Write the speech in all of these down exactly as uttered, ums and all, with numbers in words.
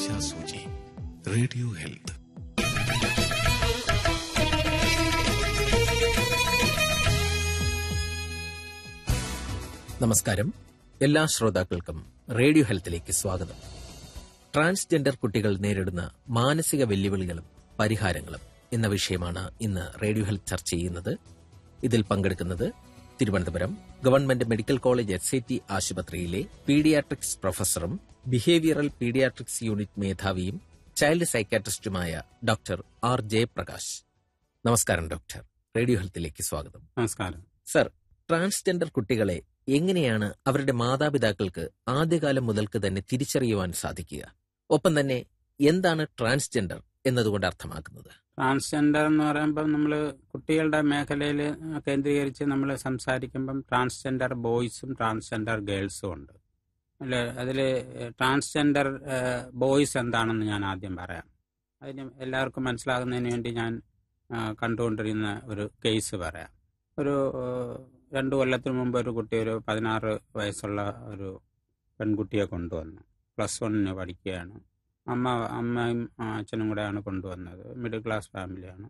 ദിശാസൂചി. Radio health. നമസ്കാരം. എല്ലാ ശ്രോതാക്കൾക്കും റേഡിയോ ഹെൽത്തിലേക്ക് സ്വാഗതം. ട്രാൻസ്ജെൻഡർ കുട്ടികൾ നേരിടുന്ന മാനസിക വെല്ലുവിളികളും പരിഹാരങ്ങളും എന്ന വിഷയമാണ് ഇന്ന് റേഡിയോ ഹെൽത്ത് ചർച്ച ചെയ്യുന്നത്. ഇതിൽ പങ്കെടുക്കുന്നത് Thiruvananthapuram government medical college S I T ആശുപത്രിയിലെ പീഡിയാട്രിക്സ് പ്രൊഫസറും ബിഹേവിയറൽ പീഡിയാട്രിക്സ് യൂണിറ്റ് മേധാവിയും ചൈൽഡ് സൈക്കാട്രിസ്റ്റുമായ ഡോക്ടർ ആർ ജയപ്രകാശ്. നമസ്കാരം ഡോക്ടർ. റേഡിയോ ഹെൽത്തിലേക്ക് സ്വാഗതം. നമസ്കാരം സർ. ട്രാൻസ്ജെൻഡർ കുട്ടികളെ എങ്ങനെയാണ് അവരുടെ മാതാപിതാക്കൾക്ക് ആദ്യകാലം മുതൽക്ക് തന്നെ തിരിച്ചറിയുവാൻ സാധിക്കുക? ഒപ്പം തന്നെ എന്താണ് ട്രാൻസ്ജെൻഡർ എന്നതുകൊണ്ട് അർത്ഥമാക്കുന്നത്? ട്രാൻസ്ജെൻഡർ എന്ന് പറയുമ്പം നമ്മൾ കുട്ടികളുടെ മേഖലയിൽ കേന്ദ്രീകരിച്ച് നമ്മൾ സംസാരിക്കുമ്പം ട്രാൻസ്ജെൻഡർ ബോയ്സും ട്രാൻസ്ജെൻഡർ ഗേൾസും ഉണ്ട് അല്ലെ. അതിൽ ട്രാൻസ്ജെൻഡർ ബോയ്സ് എന്താണെന്ന് ഞാൻ ആദ്യം പറയാം. അതിന് എല്ലാവർക്കും മനസ്സിലാകുന്നതിന് വേണ്ടി ഞാൻ കണ്ടുകൊണ്ടിരുന്ന ഒരു കേസ് പറയാം. ഒരു രണ്ടു കൊല്ലത്തിന് മുമ്പ് ഒരു കുട്ടി, ഒരു പതിനാറ് വയസ്സുള്ള ഒരു പെൺകുട്ടിയെ കൊണ്ടുവന്നു. പ്ലസ് വണ്ണിന് പഠിക്കുകയാണ്. അമ്മ അമ്മയും അച്ഛനും കൂടെയാണ് കൊണ്ടുവന്നത്. മിഡിൽ ക്ലാസ് ഫാമിലിയാണ്.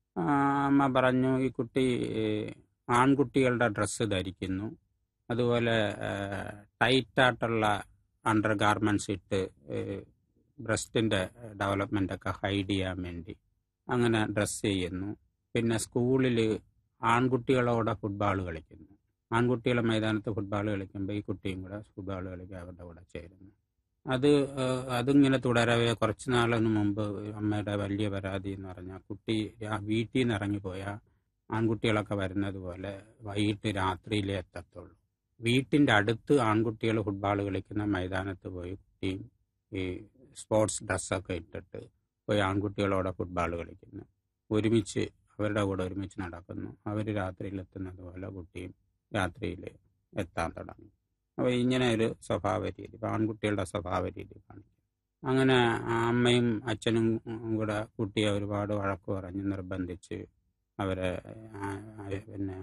അമ്മ പറഞ്ഞു, ഈ കുട്ടി ആൺകുട്ടികളുടെ ഡ്രസ്സ് ധരിക്കുന്നു, അതുപോലെ ടൈറ്റായിട്ടുള്ള അണ്ടർ ഗാർമെൻറ്റ്സ് ഇട്ട് ബ്രസ്റ്റിൻ്റെ ഡെവലപ്മെൻ്റൊക്കെ ഹൈഡ് ചെയ്യാൻ വേണ്ടി അങ്ങനെ ഡ്രസ്സ് ചെയ്യുന്നു. പിന്നെ സ്കൂളിൽ ആൺകുട്ടികളോടെ ഫുട്ബോൾ കളിക്കുന്നു. ആൺകുട്ടികളെ മൈതാനത്ത് ഫുട്ബോൾ കളിക്കുമ്പോൾ ഈ കുട്ടിയും കൂടെ ഫുട്ബോൾ കളിക്കുക അവരുടെ കൂടെ ചേരുന്നു. അത് അതിങ്ങനെ തുടരവേ കുറച്ച് നാളിന് മുമ്പ് അമ്മയുടെ വലിയ പരാതി എന്ന് പറഞ്ഞാൽ, കുട്ടി വീട്ടിൽ നിന്ന് ഇറങ്ങിപ്പോയാൽ ആൺകുട്ടികളൊക്കെ വരുന്നത് പോലെ വൈകിട്ട് രാത്രിയിലേ എത്തത്തുള്ളൂ. വീട്ടിൻ്റെ അടുത്ത് ആൺകുട്ടികൾ ഫുട്ബോൾ കളിക്കുന്ന മൈതാനത്ത് പോയി കുട്ടിയും ഈ സ്പോർട്സ് ഡ്രസ്സൊക്കെ ഇട്ടിട്ട് പോയി ആൺകുട്ടികളോടെ ഫുട്ബോൾ കളിക്കുന്നു. ഒരുമിച്ച് അവരുടെ കൂടെ ഒരുമിച്ച് നടക്കുന്നു. അവർ രാത്രിയിൽ എത്തുന്നത് പോലെ കുട്ടിയും രാത്രിയിൽ എത്താൻ തുടങ്ങി. അപ്പോൾ ഇങ്ങനെ ഒരു സ്വഭാവ രീതി, ഇപ്പോൾ ആൺകുട്ടികളുടെ സ്വഭാവ രീതി കാണിക്കും. അങ്ങനെ അമ്മയും അച്ഛനും കൂടെ കുട്ടിയെ ഒരുപാട് വഴക്ക് പറഞ്ഞ് നിർബന്ധിച്ച് അവരെ പിന്നെ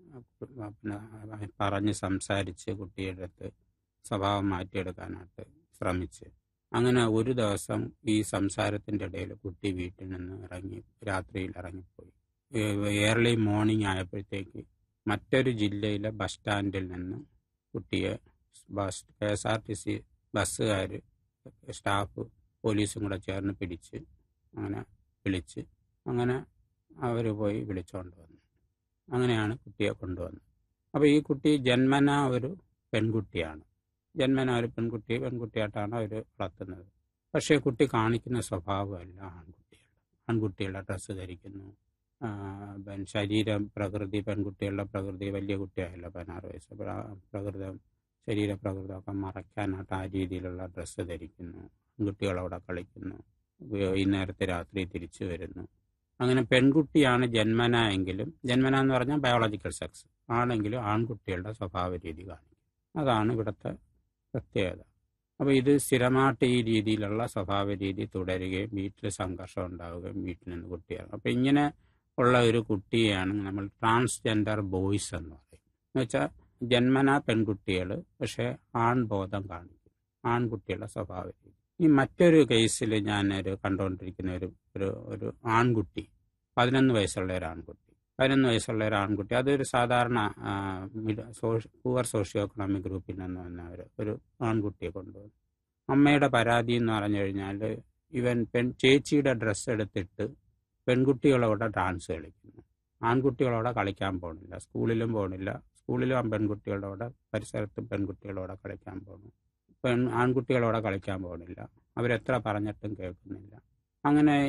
പറഞ്ഞ് സംസാരിച്ച് കുട്ടിയുടെ അടുത്ത് സ്വഭാവം മാറ്റിയെടുക്കാനായിട്ട് ശ്രമിച്ച്, അങ്ങനെ ഒരു ദിവസം ഈ സംസാരത്തിൻ്റെ ഇടയിൽ കുട്ടി വീട്ടിൽ നിന്ന് ഇറങ്ങി രാത്രിയിൽ ഇറങ്ങിപ്പോയി. ഏർലി മോർണിംഗ് ആയപ്പോഴത്തേക്ക് മറ്റൊരു ജില്ലയിലെ ബസ് സ്റ്റാൻഡിൽ നിന്ന് കുട്ടിയെ bus K S R T C ബസ്സുകാർ, staff, പോലീസും കൂടെ ചേർന്ന് പിടിച്ച് അങ്ങനെ വിളിച്ച് അങ്ങനെ അവർ പോയി വിളിച്ചുകൊണ്ട് വന്നു. അങ്ങനെയാണ് കുട്ടിയെ കൊണ്ടുവന്നത്. അപ്പോൾ ഈ കുട്ടി ജന്മന ഒരു പെൺകുട്ടിയാണ്. ജന്മന ഒരു പെൺകുട്ടി പെൺകുട്ടിയായിട്ടാണ് അവർ വളർത്തുന്നത്. പക്ഷേ കുട്ടി കാണിക്കുന്ന സ്വഭാവമല്ല ആൺകുട്ടികളുടെ. ആൺകുട്ടികളുടെ ഡ്രസ്സ് ധരിക്കുന്നു. ശരീരം പ്രകൃതി, പെൺകുട്ടികളുടെ പ്രകൃതി, വലിയ കുട്ടിയായല്ലോ പതിനാറ് വയസ്സ്, പ്രകൃതം ശരീരപ്രകൃതമൊക്കെ മറയ്ക്കാനായിട്ട് ആ രീതിയിലുള്ള ഡ്രസ്സ് ധരിക്കുന്നു. പെൺകുട്ടികളവിടെ കളിക്കുന്നു. ഈ നേരത്തെ രാത്രി തിരിച്ചു വരുന്നു. അങ്ങനെ പെൺകുട്ടിയാണ് ജന്മന എങ്കിലും, ജന്മന എന്ന് പറഞ്ഞാൽ ബയോളജിക്കൽ സെക്സ് ആണെങ്കിലും ആൺകുട്ടികളുടെ സ്വഭാവ രീതി കാണിക്കും. അതാണ് ഇവിടുത്തെ പ്രത്യേകത. അപ്പോൾ ഇത് സ്ഥിരമായിട്ട് ഈ രീതിയിലുള്ള സ്വഭാവ രീതി തുടരുകയും വീട്ടിൽ സംഘർഷം ഉണ്ടാവുകയും വീട്ടിൽ നിന്ന് കുട്ടിയാണ്. അപ്പോൾ ഇങ്ങനെ ഉള്ള ഒരു കുട്ടിയെയാണ് നമ്മൾ ട്രാൻസ്ജെൻഡർ ബോയ്സ് എന്ന് പറയും. എന്ന് വെച്ചാൽ ജന്മന പെൺകുട്ടികൾ പക്ഷേ ആൺബോധം കാണിക്കും, ആൺകുട്ടികളുടെ സ്വഭാവ രീതി. ഈ മറ്റൊരു കേസിൽ ഞാനൊരു കണ്ടുകൊണ്ടിരിക്കുന്ന ഒരു ഒരു ഒരു ആൺകുട്ടി, പതിനൊന്ന് വയസ്സുള്ള ഒരു ആൺകുട്ടി പതിനൊന്ന് വയസ്സുള്ള ഒരു ആൺകുട്ടി അതൊരു സാധാരണ പൂവർ സോഷ്യോ എക്കണോമിക് ഗ്രൂപ്പിൽ നിന്ന് വന്ന ഒരു ഒരു ആൺകുട്ടിയെ കൊണ്ടുവന്നു. അമ്മയുടെ പരാതി എന്ന് പറഞ്ഞു കഴിഞ്ഞാൽ, ഇവൻ പെൺ ചേച്ചിയുടെ ഡ്രസ്സ് എടുത്തിട്ട് പെൺകുട്ടികളോടെ ഡാൻസ് കളിക്കുന്നു. ആൺകുട്ടികളോടെ കളിക്കാൻ പോകണില്ല, സ്കൂളിലും പോകണില്ല. സ്കൂളിലും പെൺകുട്ടികളോടെ, പരിസരത്തും പെൺകുട്ടികളോടെ കളിക്കാൻ പോകുന്നു. പെൺ ആൺകുട്ടികളോടെ കളിക്കാൻ പോകണില്ല. അവരെത്ര പറഞ്ഞിട്ടും കേൾക്കുന്നില്ല. അങ്ങനെ